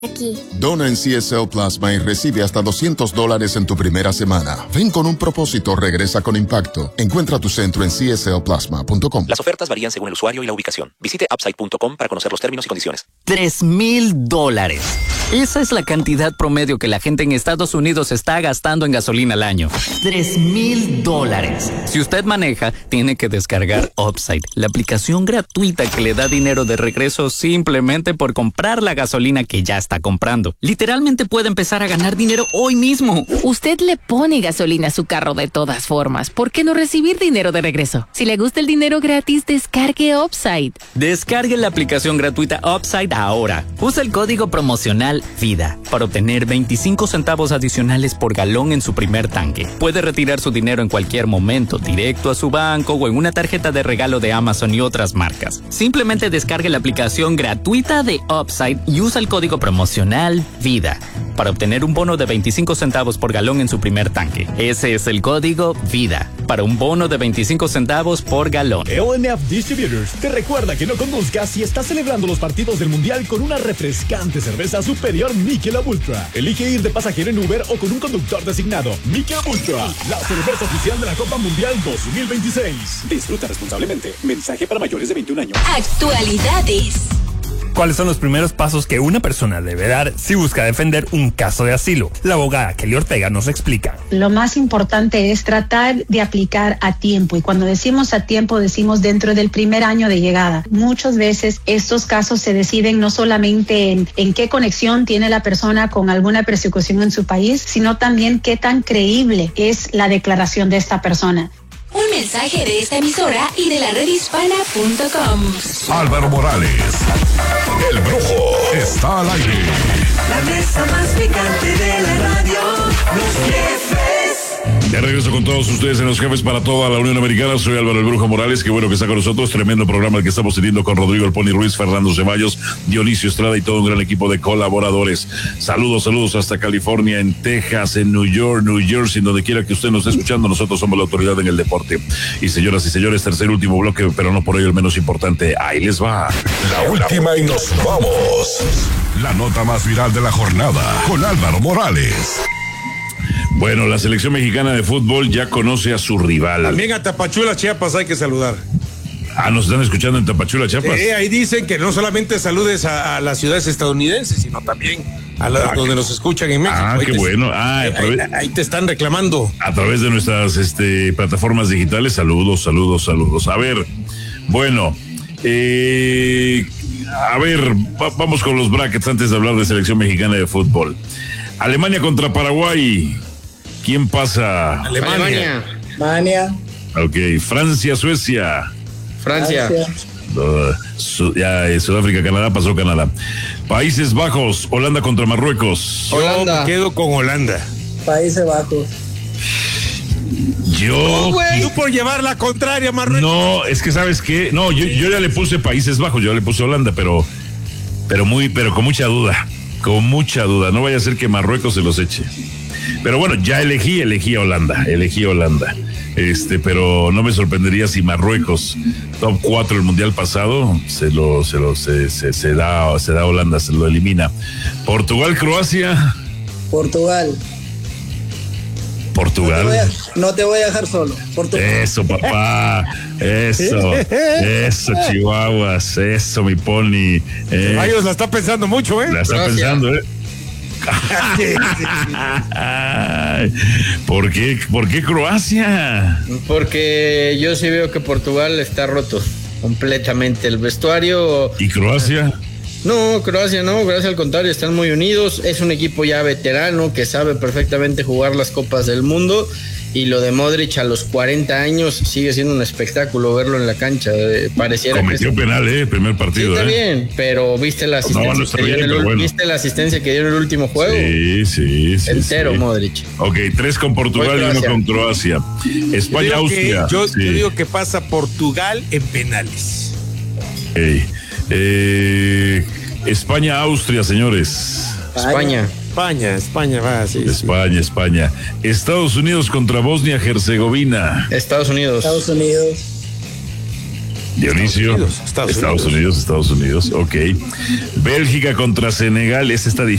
Aquí. Dona en CSL Plasma y recibe hasta $200 en tu primera semana. Ven con un propósito, regresa con impacto. Encuentra tu centro en cslplasma.com. Las ofertas varían según el usuario y la ubicación. Visite upside.com para conocer los términos y condiciones. $3,000. Esa es la cantidad promedio que la gente en Estados Unidos está gastando en gasolina al año. $3,000. Si usted maneja, tiene que descargar Upside, la aplicación gratuita que le da dinero de regreso simplemente por comprar la gasolina que ya está comprando. Literalmente puede empezar a ganar dinero hoy mismo. Usted le pone gasolina a su carro de todas formas. ¿Por qué no recibir dinero de regreso? Si le gusta el dinero gratis, descargue Upside. Descargue la aplicación gratuita Upside ahora. Usa el código promocional VIDA para obtener 25 centavos adicionales por galón en su primer tanque. Puede retirar su dinero en cualquier momento, directo a su banco o en una tarjeta de regalo de Amazon y otras marcas. Simplemente descargue la aplicación gratuita de Upside y usa el código promocional VIDA para obtener un bono de 25 centavos por galón en su primer tanque. Ese es el código VIDA para un bono de 25 centavos por galón. LMF Distributors te recuerda que no conduzcas si estás celebrando los partidos del Mundial con una refrescante cerveza superior Michelob Ultra. Elige ir de pasajero en Uber o con un conductor designado. Michelob Ultra, la cerveza oficial de la Copa Mundial 2026. Disfruta responsablemente. Mensaje para mayores de 21 años. Actualidades. ¿Cuáles son los primeros pasos que una persona debe dar si busca defender un caso de asilo? La abogada Kelly Ortega nos explica. Lo más importante es tratar de aplicar a tiempo, y cuando decimos a tiempo decimos dentro del primer año de llegada. Muchas veces estos casos se deciden no solamente en qué conexión tiene la persona con alguna persecución en su país, sino también qué tan creíble es la declaración de esta persona. Un mensaje de esta emisora y de la redhispana.com. Álvaro Morales, el Brujo, está al aire. La mesa más picante de la radio, los jefes. Ya regreso con todos ustedes en Los Jefes para toda la Unión Americana. Soy Álvaro el Brujo Morales, qué bueno que está con nosotros. Tremendo programa el que estamos teniendo con Rodrigo el Pony Ruiz, Fernando Ceballos, Dionisio Estrada y todo un gran equipo de colaboradores. Saludos hasta California, en Texas, en New York, New Jersey, donde quiera que usted nos esté escuchando. Nosotros somos la autoridad en el deporte. Y señoras y señores, tercer y último bloque, pero no por ello el menos importante. Ahí les va. La última y nos vamos. La nota más viral de la jornada con Álvaro Morales. Bueno, la selección mexicana de fútbol ya conoce a su rival. También a Tapachula, Chiapas, hay que saludar. ¿Nos están escuchando en Tapachula, Chiapas? Ahí dicen que no solamente saludes a las ciudades estadounidenses, sino también donde nos escuchan en México. Qué bueno. Ahí te están reclamando. A través de nuestras plataformas digitales, saludos. A ver, bueno, vamos con los brackets antes de hablar de selección mexicana de fútbol. Alemania contra Paraguay. ¿Quién pasa? Alemania. Ok, Francia, Suecia. Francia. Sudáfrica, Canadá, pasó Canadá. Países Bajos, Holanda contra Marruecos. Holanda. Yo me quedo con Holanda. Países Bajos. Tú por llevar la contraria, Marruecos. No, es que ¿sabes qué? No, yo ya le puse Países Bajos, yo le puse Holanda, pero con mucha duda. Con mucha duda, no vaya a ser que Marruecos se los eche. Pero bueno, ya elegí a Holanda. Pero no me sorprendería si Marruecos, top 4 el mundial pasado, se da a Holanda, se lo elimina. Portugal, Croacia. Portugal. No te voy a dejar solo. Portugal. Eso, papá. Eso, Chihuahuas. Eso, mi Pony. Ellos la está pensando mucho, La está pensando, ¿Por qué Croacia? Porque yo sí veo que Portugal está roto completamente el vestuario. ¿Y Croacia? No, Croacia al contrario, están muy unidos. Es un equipo ya veterano que sabe perfectamente jugar las Copas del Mundo. Y lo de Modric a los 40 años sigue siendo un espectáculo verlo en la cancha. Pareciera cometió penal, el primer partido. Sí, está bien, pero ¿viste la asistencia que dio en el último juego? Sí. Entero, Modric. Ok, 3 con Portugal y 1 con Croacia. España, Austria. Yo digo que pasa Portugal en penales. España, Austria, señores. España va, sí. España. Estados Unidos contra Bosnia-Herzegovina. Estados Unidos. Dionisio. Estados Unidos. Ok. Bélgica contra Senegal. Esta está